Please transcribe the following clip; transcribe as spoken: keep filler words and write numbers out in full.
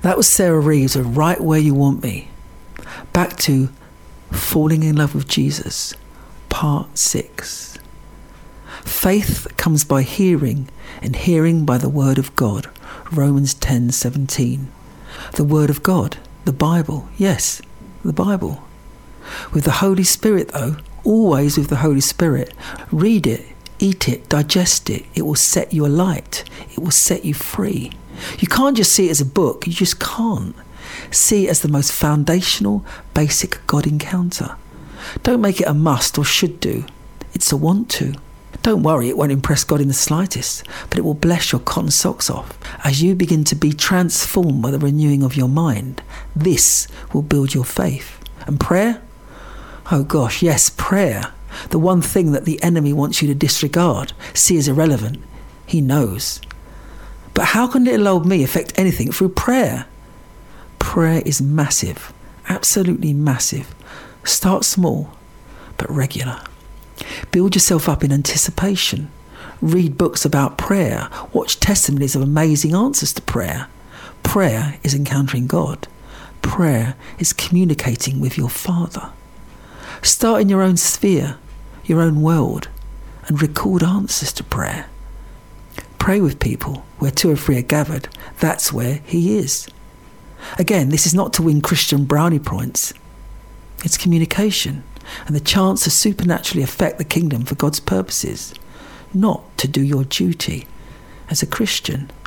That was Sarah Reeves with Right Where You Want Me. Back to Falling in Love with Jesus, part six. Faith comes by hearing, and hearing by the word of God. Romans ten seventeen. The word of God, the Bible, yes, the Bible. With the Holy Spirit though, always with the Holy Spirit. Read it, eat it, digest it. It will set you alight. It will set you free. You can't just see it as a book. You just can't. See it as the most foundational, basic God encounter. Don't make it a must or should do. It's a want to. Don't worry, it won't impress God in the slightest, but it will bless your cotton socks off as you begin to be transformed by the renewing of your mind. This will build your faith. And prayer? Oh gosh, yes, prayer. The one thing that the enemy wants you to disregard, see as irrelevant. He knows. But how can little old me affect anything through prayer? Prayer is massive, absolutely massive. Start small, but regular. Build yourself up in anticipation. Read books about prayer. Watch testimonies of amazing answers to prayer. Prayer is encountering God. Prayer is communicating with your Father. Start in your own sphere, your own world, and record answers to prayer. Pray with people. Where two or three are gathered, that's where he is. Again, this is not to win Christian brownie points. It's communication and the chance to supernaturally affect the kingdom for God's purposes, not to do your duty as a Christian.